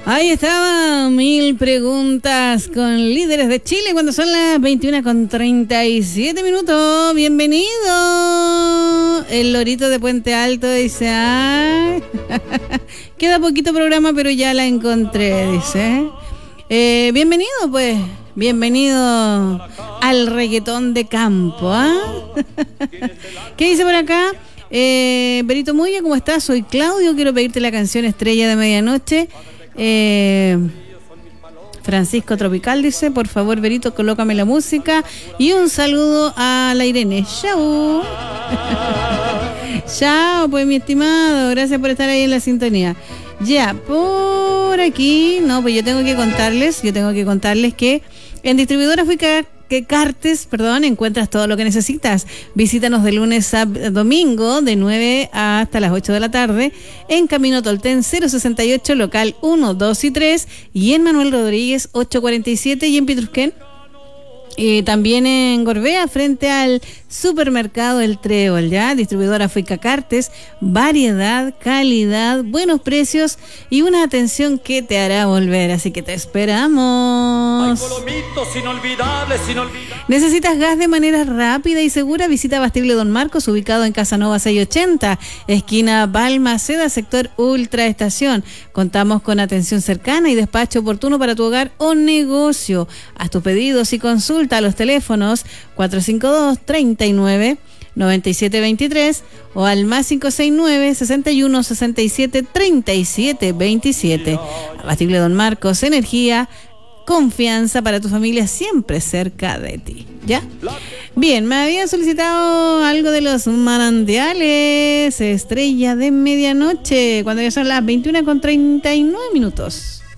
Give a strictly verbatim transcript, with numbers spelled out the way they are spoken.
Ahí estaba, mil preguntas con líderes de Chile cuando son las veintiuna con treinta y siete minutos. Bienvenido. El lorito de Puente Alto dice, ay, queda poquito programa, pero ya la encontré, dice. Eh, bienvenido, pues, bienvenido al reggaetón de campo, ¿ah? ¿eh? ¿Qué dice por acá? Eh, Berito Moya, ¿cómo estás? Soy Claudio, quiero pedirte la canción Estrella de Medianoche. Eh, Francisco Tropical dice, por favor, Berito, colócame la música. Y un saludo a la Irene. Chao. Chao, pues, mi estimado. Gracias por estar ahí en la sintonía. Ya, por aquí, no, pues yo tengo que contarles, yo tengo que contarles que en Distribuidora Fuica que Cartes, perdón, encuentras todo lo que necesitas. Visítanos de lunes a domingo, de nueve hasta las ocho de la tarde, en Camino Tolten cero sesenta y ocho, local uno, dos y tres, y en Manuel Rodríguez ochocientos cuarenta y siete, y en Pitrusquén. Y también en Gorbea, frente al supermercado El Trébol, ¿ya? Distribuidora Fuica Cartes, variedad, calidad, buenos precios y una atención que te hará volver, así que te esperamos. Inolvidables, inolvidables. ¿Necesitas gas de manera rápida y segura? Visita Bastible Don Marcos, ubicado en Casanova seiscientos ochenta, esquina Balmaceda, sector Ultra Estación. Contamos con atención cercana y despacho oportuno para tu hogar o negocio. Haz tus pedidos y consulta a los teléfonos cuatro cinco dos, treinta y nueve, noventa y siete veintitrés o al más cinco seis nueve, sesenta y uno, sesenta y siete, treinta y siete veintisiete. Bastible Don Marcos, energía, confianza para tu familia siempre cerca de ti, ¿ya? Bien, me habían solicitado algo de los manantiales, Estrella de Medianoche, cuando ya son las veintiuna con treinta y nueve minutos.